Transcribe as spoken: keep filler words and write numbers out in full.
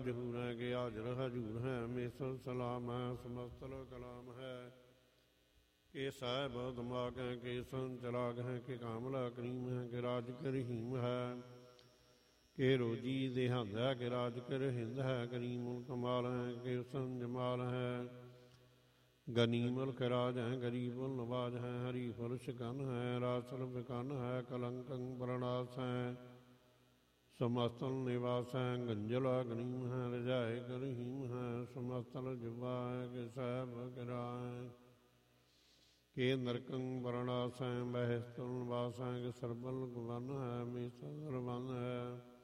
ਜਹੂਰ ਹੈ ਕਿ ਹਾਜ਼ਰ ਹਜੂਰ ਹੈ, ਮੇਸਰ ਸਲਾਮ ਹੈ, ਸਮਸਤਲ ਕਲਾਮ ਹੈ। ਕਿ ਸਾਹਿਬ ਦਿਮਾਗ ਹੈ, ਕਿ ਸੰਚਲਾਗ ਹੈ, ਕਿ ਕਾਮਲਾ ਕਰੀਮ ਹੈ, ਕਿ ਰਾਜ ਕਰਹੀਮ ਹੈ। ਕਿ ਰੋਜੀ ਦੇਹੰਦ ਹੈ, ਕਿ ਰਾਜ ਕਰ ਹਿੰਦ ਹੈ, ਕਰੀਮ ਕਮਾਲ ਹੈ, ਕਿ ਹੁਸਨ ਜਮਾਲ ਹੈ। ਗਨੀਮਲ ਖਰਾਜ ਹੈ, ਗਰੀਬੁਲ ਨਵਾਜ ਹੈ, ਹਰੀਫੁਲ ਸ਼ਿਕਨ ਹੈ, ਰਾਸਲ ਬਿਕਨ ਹੈ, ਕਲੰਕੰ ਪ੍ਰਣਾਸ ਹੈ। ਸਮਸਤਲ ਨਿਵਾਸ ਹੈ, ਗੰਜਲ ਗਨੀਮ ਹੈ, ਰਜਾਏ ਕਰਹੀਮ ਹੈ। ਸਮਸਤਲ ਜੁਬਾ ਹੈ, ਕਿ ਸਾਹਿਬ ਕਿਰਾ ਹੈ। ਕਿ ਨਰਕੰ ਪ੍ਰਣਾਸ ਹੈ, ਬਹਿਸਤਲ ਨਿਵਾਸ ਹੈ, ਕਿ ਸਰਬਲ ਗਵਨ ਹੈ, ਮੀਸਲ ਰਵਨ ਹੈ।